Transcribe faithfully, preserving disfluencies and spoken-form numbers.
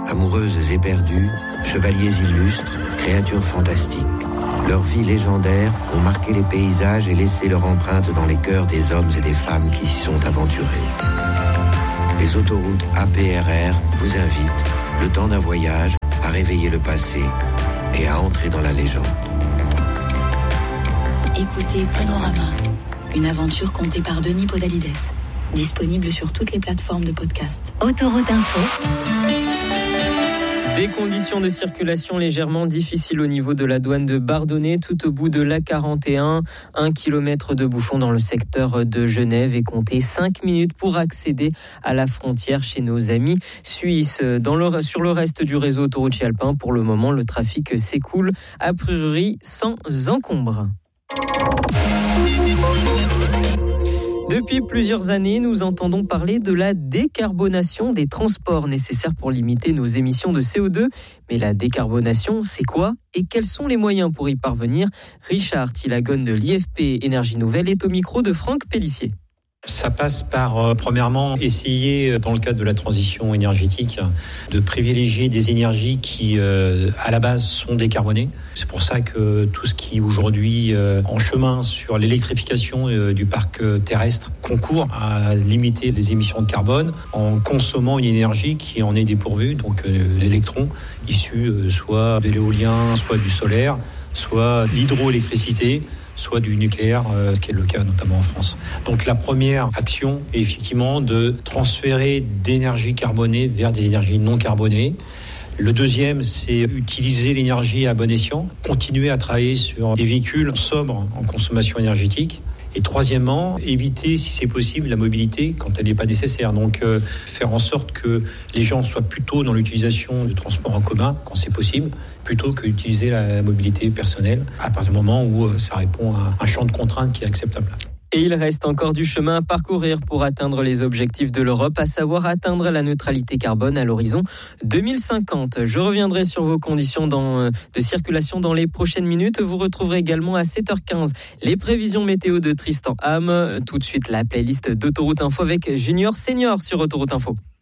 Amoureuses éperdues, chevaliers illustres, créatures fantastiques. Leurs vies légendaires ont marqué les paysages et laissé leur empreinte dans les cœurs des hommes et des femmes qui s'y sont aventurés. Les autoroutes A P R R vous invitent, le temps d'un voyage, à réveiller le passé et à entrer dans la légende. Écoutez Panorama, une aventure contée par Denis Podalides. Disponible sur toutes les plateformes de podcast. Autoroute Info. Des conditions de circulation légèrement difficiles au niveau de la douane de Bardonnay, tout au bout de l'A quarante et un. Un kilomètre de bouchon dans le secteur de Genève et comptez cinq minutes pour accéder à la frontière chez nos amis suisses. Dans le, sur le reste du réseau autoroutier alpin, pour le moment, le trafic s'écoule a priori sans encombre. Depuis plusieurs années, nous entendons parler de la décarbonation des transports nécessaires pour limiter nos émissions de C O deux. Mais la décarbonation, c'est quoi et quels sont les moyens pour y parvenir ? Richard Tilagone de l'I F P Énergie Nouvelle est au micro de Franck Pellissier. Ça passe par, euh, premièrement, essayer, dans le cadre de la transition énergétique, de privilégier des énergies qui, euh, à la base, sont décarbonées. C'est pour ça que tout ce qui, aujourd'hui, euh, en chemin sur l'électrification euh, du parc euh, terrestre, concourt à limiter les émissions de carbone en consommant une énergie qui en est dépourvue, donc euh, l'électron, issu euh, soit de l'éolien, soit du solaire, soit de l'hydroélectricité, soit du nucléaire, euh, ce qui est le cas notamment en France. Donc la première action est effectivement de transférer d'énergie carbonée vers des énergies non carbonées. Le deuxième, c'est utiliser l'énergie à bon escient, continuer à travailler sur des véhicules sobres en consommation énergétique. Et troisièmement, éviter, si c'est possible, la mobilité quand elle n'est pas nécessaire. Donc, euh, faire en sorte que les gens soient plutôt dans l'utilisation du transport en commun, quand c'est possible, plutôt que d'utiliser la mobilité personnelle, à partir du moment où euh, ça répond à un champ de contraintes qui est acceptable. Et il reste encore du chemin à parcourir pour atteindre les objectifs de l'Europe, à savoir atteindre la neutralité carbone à l'horizon deux mille cinquante. Je reviendrai sur vos conditions dans, de circulation dans les prochaines minutes. Vous retrouverez également à sept heures quinze les prévisions météo de Tristan Ham. Tout de suite, la playlist d'Autoroute Info avec Junior Senior sur Autoroute Info.